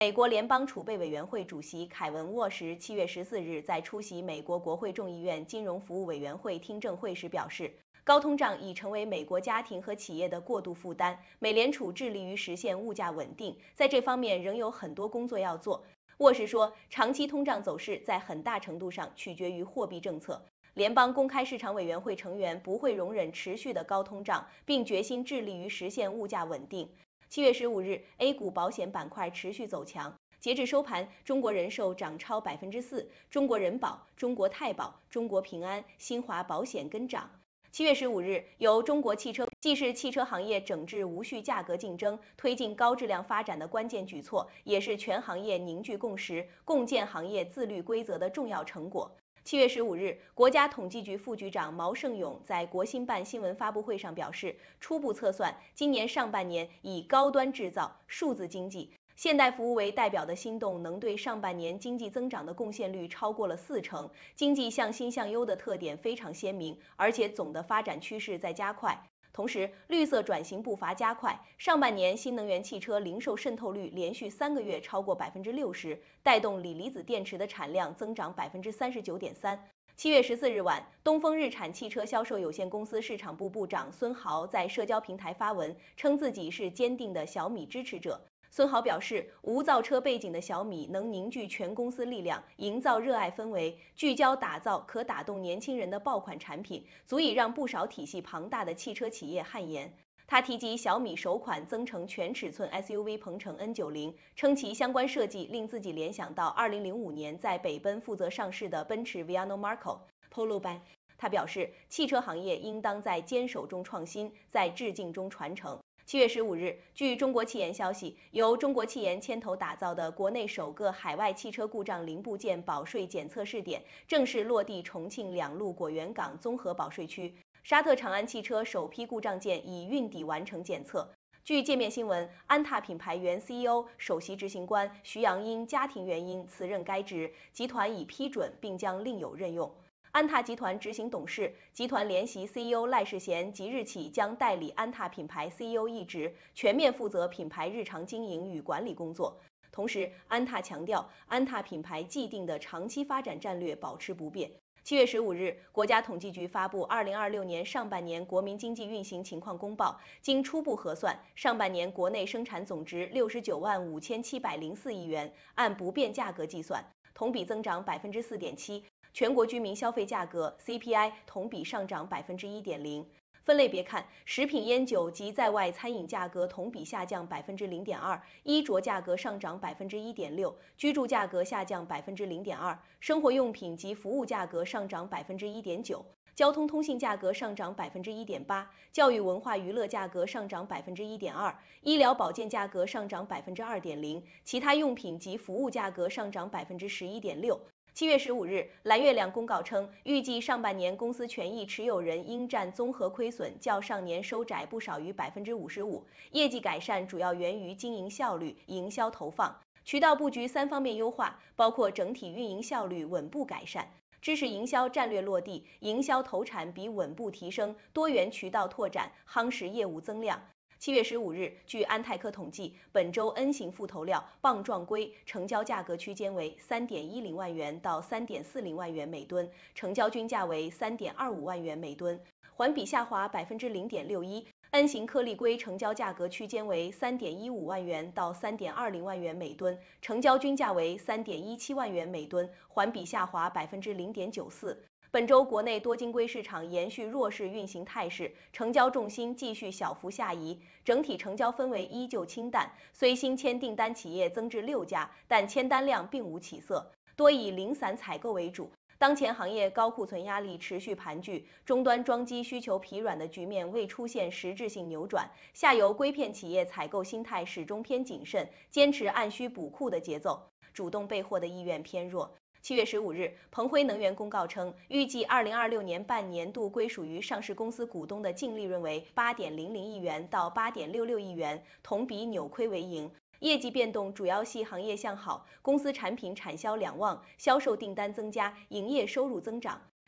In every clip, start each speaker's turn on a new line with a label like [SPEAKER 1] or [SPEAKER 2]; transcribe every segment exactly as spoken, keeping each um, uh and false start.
[SPEAKER 1] 美国联邦储备委员会主席凯文·沃什七月十四日在出席美国国会众议院金融服务委员会听证会时表示，高通胀已成为美国家庭和企业的过度负担，美联储致力于实现物价稳定，在这方面仍有很多工作要做。沃什说，长期通胀走势在很大程度上取决于货币政策。联邦公开市场委员会成员不会容忍持续的高通胀，并决心致力于实现物价稳定。七月十五日 ，A 股保险板块持续走强。截至收盘，中国人寿涨超百分之四，中国人保、中国太保、中国平安、新华保险跟涨。七月十五日，由中国汽车既是汽车行业整治无序价格竞争、推进高质量发展的关键举措，也是全行业凝聚共识、共建行业自律规则的重要成果。七月十五日，国家统计局副局长毛盛勇在国新办新闻发布会上表示，初步测算，今年上半年以高端制造、数字经济、现代服务为代表的新动能对上半年经济增长的贡献率超过了四成，经济向新向优的特点非常鲜明，而且总的发展趋势在加快。同时，绿色转型步伐加快，上半年新能源汽车零售渗透率连续三个月超过百分之六十，带动锂离子电池的产量增长百分之三十九点三。七月十四日晚，东风日产汽车销售有限公司市场部部长孙豪在社交平台发文，称自己是坚定的小米支持者。孙豪表示，无造车背景的小米能凝聚全公司力量，营造热爱氛围，聚焦打造可打动年轻人的爆款产品，足以让不少体系庞大的汽车企业汗颜。他提及小米首款增程全尺寸 S U V 鹏程 N 九十，称其相关设计令自己联想到二零零五年在北奔负责上市的奔驰 Viano Marco、Polo 班。他表示，汽车行业应当在坚守中创新，在致敬中传承。七月十五日，据中国汽研消息，由中国汽研牵头打造的国内首个海外汽车故障零部件保税检测试点正式落地重庆两路果园港综合保税区。沙特长安汽车首批故障件已运抵完成检测。据界面新闻，安踏品牌原 C E O、首席执行官徐阳因家庭原因辞任该职，集团已批准并将另有任用。安踏集团执行董事、集团联席 C E O 赖世贤即日起将代理安踏品牌 C E O 一职，全面负责品牌日常经营与管理工作。同时，安踏强调，安踏品牌既定的长期发展战略保持不变。七月十五日，国家统计局发布二零二六年上半年国民经济运行情况公报，经初步核算，上半年国内生产总值六十九万五千七百零四亿元，按不变价格计算，同比增长百分之四点七。全国居民消费价格 C P I 同比上涨百分之一点零。分类别看，食品烟酒及在外餐饮价格同比下降百分之零点二，衣着价格上涨百分之一点六，居住价格下降百分之零点二，生活用品及服务价格上涨百分之一点九，交通通信价格上涨百分之一点八，教育文化娱乐价格上涨百分之一点二，医疗保健价格上涨百分之二点零，其他用品及服务价格上涨百分之十一点六。七月十五日，蓝月亮公告称，预计上半年公司权益持有人应占综合亏损较上年收窄不少于百分之五十五，业绩改善主要源于经营效率、营销投放、渠道布局三方面优化，包括整体运营效率稳步改善、知识营销战略落地、营销投产比稳步提升、多元渠道拓展，夯实业务增量。七月十五日，据安泰克统计，本周 N 型复投料棒状硅成交价格区间为三点一零万元到三点四零万元每吨，成交均价为三点二五万元每吨，环比下滑百分之零点六一。N 型颗粒硅成交价格区间为三点一五万元到三点二零万元每吨，成交均价为三点一七万元每吨，环比下滑百分之零点九四。本周国内多晶硅市场延续弱势运行态势，成交重心继续小幅下移，整体成交氛围依旧清淡。虽新签订单企业增至六家，但签单量并无起色，多以零散采购为主。当前行业高库存压力持续盘踞，终端装机需求疲软的局面未出现实质性扭转，下游硅片企业采购心态始终偏谨慎，坚持按需补库的节奏，主动备货的意愿偏弱。七月十五日，鹏辉能源公告称，预计二零二六年半年度归属于上市公司股东的净利润为八点零零亿元到八点六六亿元，同比扭亏为盈。业绩变动主要系行业向好，公司产品产销两旺，销售订单增加，营业收入增长。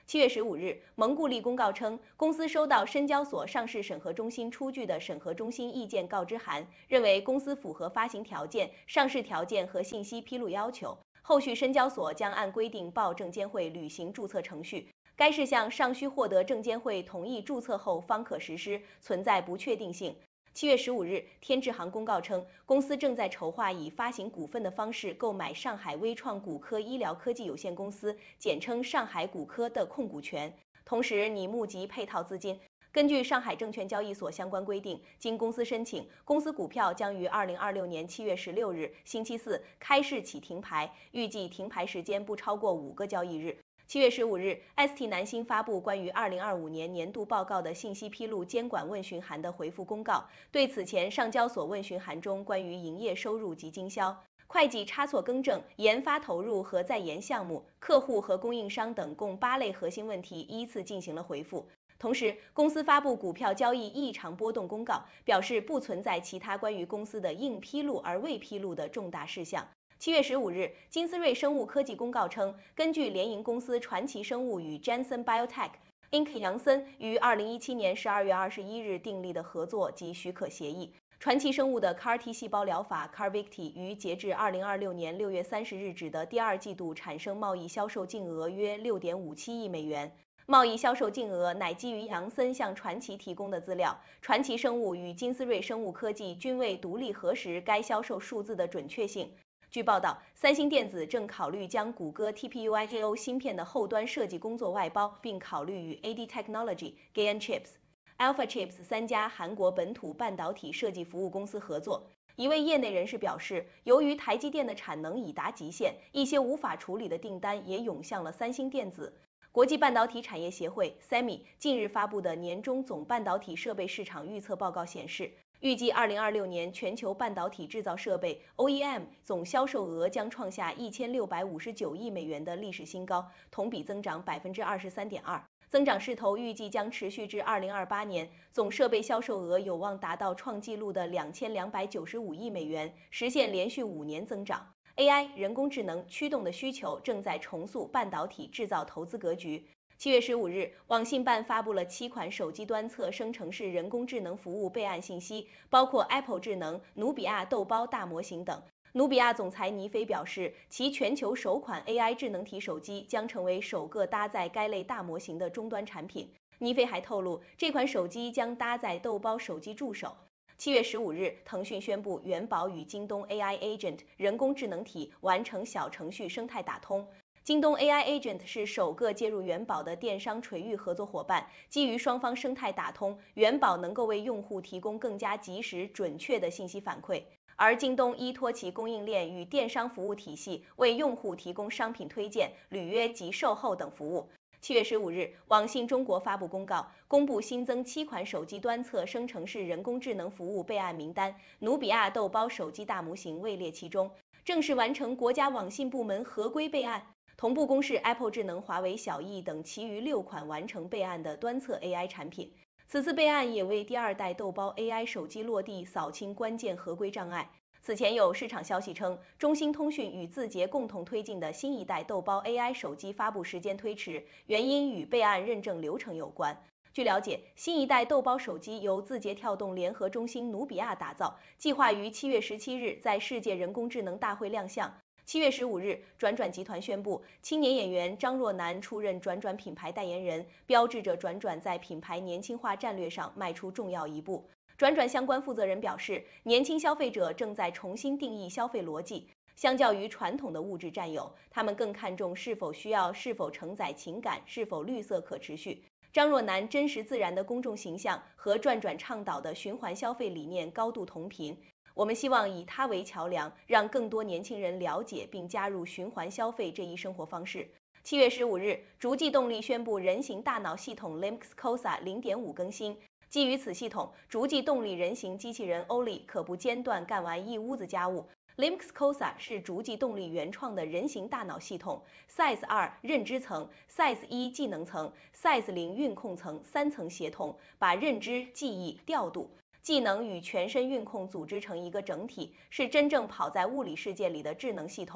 [SPEAKER 1] 七月十五日，蒙固利公告称，公司收到深交所上市审核中心出具的审核中心意见告知函，认为公司符合发行条件、上市条件和信息披露要求。后续深交所将按规定报证监会履行注册程序。该事项尚需获得证监会同意注册后方可实施，存在不确定性。七月十五日，天智行公告称，公司正在筹划以发行股份的方式购买上海微创骨科医疗科技有限公司（简称上海骨科）的控股权，同时拟募集配套资金。根据上海证券交易所相关规定，经公司申请，公司股票将于二零二六年七月十六日星期四开市起停牌，预计停牌时间不超过五个交易日。七月十五日 ，S T 南星发布关于二零二五年年度报告的信息披露监管问询函的回复公告，对此前上交所问询函中关于营业收入及经销、会计差错更正、研发投入和在研项目、客户和供应商等共八类核心问题依次进行了回复。同时，公司发布股票交易异常波动公告，表示不存在其他关于公司的应披露而未披露的重大事项。七月十五日，金斯瑞生物科技公告称，根据联营公司传奇生物与 Janssen Biotech、Inc 杨森于二零一七年十二月二十一日订立的合作及许可协议，传奇生物的 C A R T 细胞疗法 CARVYKTI 于截至二零二六年六月三十日止的第二季度产生贸易销售净额约六点五七亿美元。贸易销售净额乃基于杨森向传奇提供的资料，传奇生物与金斯瑞生物科技均未独立核实该销售数字的准确性。据报道，三星电子正考虑将谷歌 T P U I K O 芯片的后端设计工作外包，并考虑与 A D Technology、Gain Chips、Alpha Chips 三家韩国本土半导体设计服务公司合作。一位业内人士表示，由于台积电的产能已达极限，一些无法处理的订单也涌向了三星电子。国际半导体产业协会 S E M I 近日发布的年中总半导体设备市场预测报告显示，预计二零二六年全球半导体制造设备 O E M 总销售额将创下一千六百五十九亿美元的历史新高，同比增长百分之二十三点二，增长势头预计将持续至二零二八年，总设备销售额有望达到创纪录的两千两百九十五亿美元，实现连续五年增长。A I 人工智能驱动的需求正在重塑半导体制造投资格局。七月十五日，网信办发布了七款手机端侧生成式人工智能服务备案信息，包括 Apple 智能、努比亚豆包大模型等。努比亚总裁尼飞表示，其全球首款 A I 智能体手机将成为首个搭载该类大模型的终端产品。尼飞还透露，这款手机将搭载豆包手机助手。七月十五日，腾讯宣布元宝与京东 A I Agent 人工智能体完成小程序生态打通。京东 A I Agent 是首个接入元宝的电商垂域合作伙伴，基于双方生态打通，元宝能够为用户提供更加及时、准确的信息反馈，而京东依托其供应链与电商服务体系，为用户提供商品推荐、履约及售后等服务。七月十五日，网信中国发布公告，公布新增七款手机端侧生成式人工智能服务备案名单，努比亚豆包手机大模型位列其中，正式完成国家网信部门合规备案。同步公示 Apple 智能、华为小艺等其余六款完成备案的端侧 A I 产品。此次备案也为第二代豆包 A I 手机落地扫清关键合规障碍。此前有市场消息称，中兴通讯与字节共同推进的新一代豆包 A I 手机发布时间推迟，原因与备案认证流程有关。据了解，新一代豆包手机由字节跳动联合中兴努比亚打造，计划于七月十七日在世界人工智能大会亮相。七月十五日，转转集团宣布，青年演员张若楠出任转转品牌代言人，标志着转转在品牌年轻化战略上迈出重要一步。转转相关负责人表示，年轻消费者正在重新定义消费逻辑，相较于传统的物质占有，他们更看重是否需要、是否承载情感、是否绿色可持续。张若楠真实自然的公众形象和转转倡导的循环消费理念高度同频。我们希望以它为桥梁，让更多年轻人了解并加入循环消费这一生活方式。七月十五日，逐迹动力宣布人形大脑系统 Lynx C O S A 零点五更新。基于此系统，逐迹动力人形机器人 Oli 可不间断干完一屋子家务。Lynx C O S A 是逐迹动力原创的人形大脑系统 ，S I Z E 二认知层、S I Z E 一技能层、S I Z E 零运控层三层协同，把认知、记忆、调度、技能与全身运控组织成一个整体，是真正跑在物理世界里的智能系统。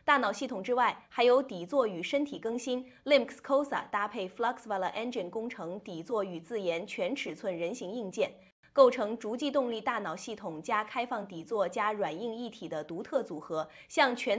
[SPEAKER 1] 大脑系统之外，还有底座与身体更新 （Limx C O S A） 搭配 Fluxvala Engine 工程底座与自研全尺寸人形硬件，构成逐迹动力大脑系统加开放底座加软硬一体的独特组合，向全